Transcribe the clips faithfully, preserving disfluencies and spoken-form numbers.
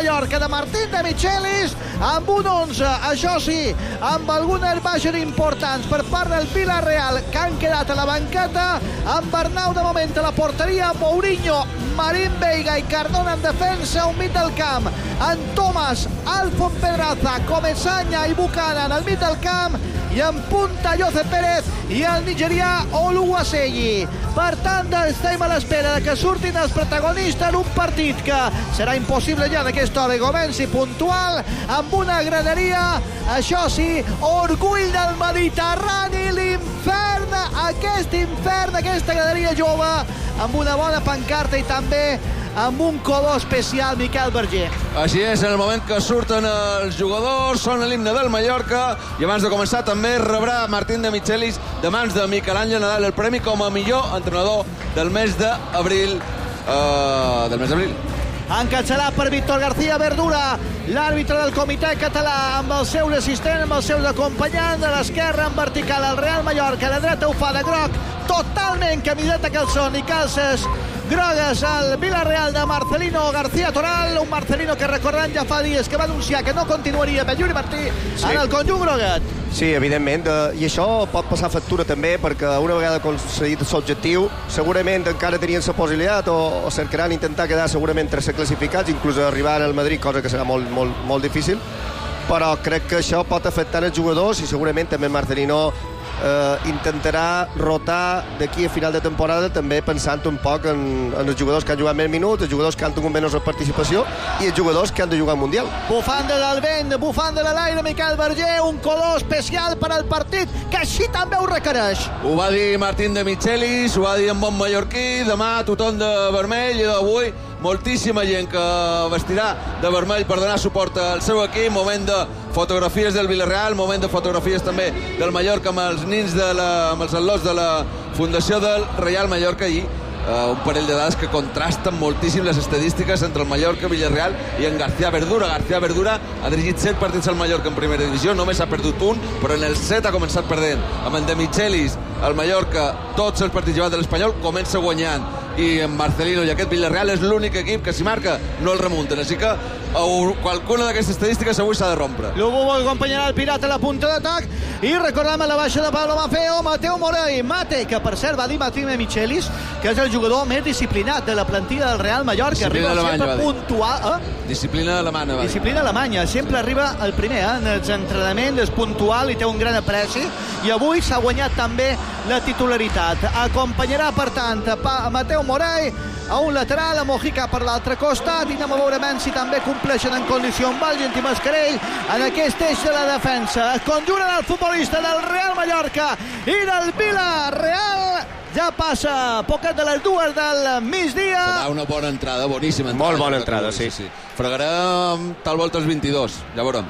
Mallorca de Martín de Michelis, amb un onze, això sí, amb algunes baixes importants per part del Villarreal, que han quedat a la banqueta, amb Bernau de moment a la porteria, Mourinho, Marín Veiga i Cardona en defensa, un mig del camp, en Thomas, Alfon Pedraza, Comesaña i Buchanan al mig del camp, i en punta Josep Pérez i el nigerià Oluwaseyi. Per tant, estem a l'espera que surtin els protagonistes en un partit que serà impossible ja d'aquesta hora que comenci puntual, amb una graderia, això sí, orgull del Mediterrani, l'infern, aquest infern, aquesta graderia jove, amb una bona pancarta i també amb un color especial, Miquel Berger. Així és, en el moment que surten els jugadors, sona l'himne del Mallorca, i abans de començar també rebrà Martín de Michelis de mans de Miquel Àngel Nadal el premi com a millor entrenador del mes d'abril. Uh, del mes d'abril. Encatxalat per Víctor García Verdura, l'àrbitre del comitè català, amb els seus assistents, amb els seus acompanyants. A l'esquerra en vertical el Real Mallorca, a la dreta ho fa de groc, totalment camiseta calçón i calces grogues al Villarreal de Marcelino García Toral, un Marcelino que recordant ja fa dies que va anunciar que no continuaria per Juli Martí sí. en el conjunt groguet. Sí, evidentment, i això pot passar factura també, perquè una vegada aconseguit l'objectiu, segurament encara tenien la possibilitat o, o cercaran intentar quedar segurament tercer classificats, inclús arribar al Madrid, cosa que serà molt, molt, molt difícil, però crec que això pot afectar els jugadors i segurament també Marcelino eh, intentarà rotar d'aquí a final de temporada, també pensant un poc en, en els jugadors que han jugat més minuts, els jugadors que han tingut menys participació i els jugadors que han de jugar al Mundial. Bufant del vent, bufant de l'aire, Miquel Berger, un color especial per al partit que així també ho requereix. Ho va dir Martín de Michelis, ho va dir en bon mallorquí, demà tothom de vermell i d'avui moltíssima gent que vestirà de vermell per donar suport al seu equip. Moment de fotografies del Villarreal, moment de fotografies també del Mallorca amb els nins de la, amb els al·lots de la Fundació del Real Mallorca i uh, un parell de dades que contrasten moltíssim les estadístiques entre el Mallorca, Villarreal i en García Verdura. García Verdura ha dirigit set partits al Mallorca en primera divisió, només ha perdut un, però en el set ha començat perdent. Amb en De Michelis, el Mallorca, tots els partits llevats de l'Espanyol, comença guanyant. I en Marcelino i aquest Villarreal és l'únic equip que si marca no el remunten, així que qualcuna d'aquestes estadístiques avui s'ha de rompre. Lugo acompanyarà el Pirata a la punta d'atac i recordem la baixa de Pablo Maffeo, Mateu Morey, Mate, que per cert va dir Martín de Michelis que és el jugador més disciplinat de la plantilla del Real Mallorca, disciplina arriba sempre puntual eh? disciplina alemanya disciplina alemanya, sempre arriba el primer eh? en els entrenaments, és puntual i té un gran apreci, i avui s'ha guanyat també la titularitat. Acompanyarà per tant a Mateu Morey a un lateral, a Mojica per l'altre costat, i anem a veure si també compleixen en condició amb Valgent i Mascarell en aquest eix de la defensa. Es conjuren el futbolista del Real Mallorca i del Villarreal. Ja passa poquet de les dues del migdia. Serà una bona entrada, boníssima entrada. Molt bona entrada, sí. sí, sí. Fregarem tal volta els vint-i-dos, ja veurem.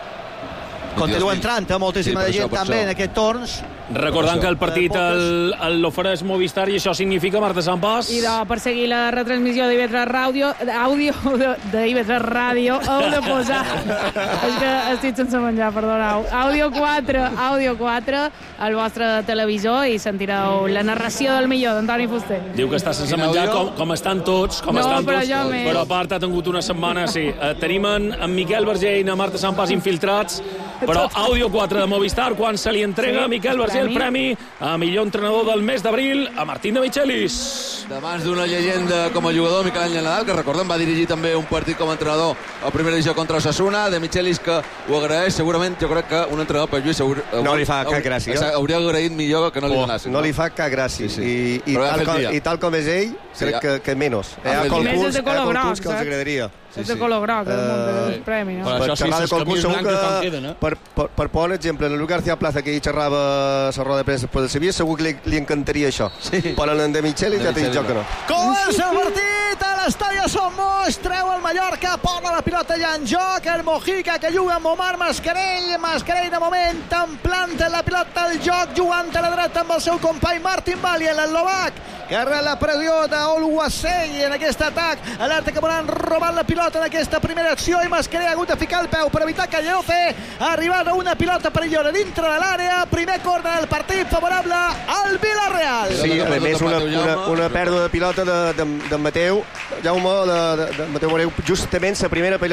Continua entrant eh? moltíssima sí, de gent això, també això. En aquest torns. Recordant que el partit el, el l'ofereix Movistar i això significa, Marta Sampàs... I de, per seguir la retransmissió d'I V tres Ràdio, àudio d'I V tres Ràdio, heu de posar... És que estic sense menjar, perdoneu. Àudio quatre, àudio quatre, al vostre televisor i sentireu la narració del millor d'Antoni Fuster. Diu que està sense menjar com, com estan tots, com no, estan però tots. Jo però a part ha tingut una setmana, sí. Eh, tenim en, en Miquel Berger i en Marta Sampàs infiltrats, però àudio quatre de Movistar, quan se li entrega a Miquel Berger el premi a millor entrenador del mes d'abril a Martín de Michelis. De mans d'una llegenda com a jugador, Miquel Àngel Nadal, que recordem va dirigir també un partit com a entrenador a primera divisió contra Osasuna. De Michelis, que ho agraeix, segurament jo crec que un entrenador per Lluís hauria, no li fa cap gràcia. Hauria agraït millor que no li donassin. No, no li fa cap gràcia. Sí, sí. I, i, tal com, I tal com és ell, crec sí, que, que menys. Hi ha qualcuns que els agradaria. Sí, sí. És de color groc, el món del premi, no? Per això sí, els camins blancs que queden, eh? Per, per, per por exemple, en Luis García Plaza, que hi xerrava a la roda de premsa després de Sevilla, segur que li, li encantaria això. Sí. Però en de Michelis ja t'he dit jo que no. Comença el partit a l'estadi a Somos, treu el Mallorca, posa la pilota ja en joc, el Mojica que juga amb Omar Mascarell, Mascarell de moment templant la pilota al joc, jugant a la dreta amb el seu company Martin Valien, l'eslovac, que rep la pressió d'Oluwaseyi en aquest atac, alerta que volen robar la pilota en aquesta primera acció i Mascarell ha hagut de ficar el peu per evitar que Lleofe ha arribat a una pilota perillosa dintre de l'àrea, primer córner del partit favorable al Villarreal. Sí, a més una, una, una pèrdua de pilota de, de, de Mateu Jaume, de, de, de Mateu Moreu, justament la primera pilota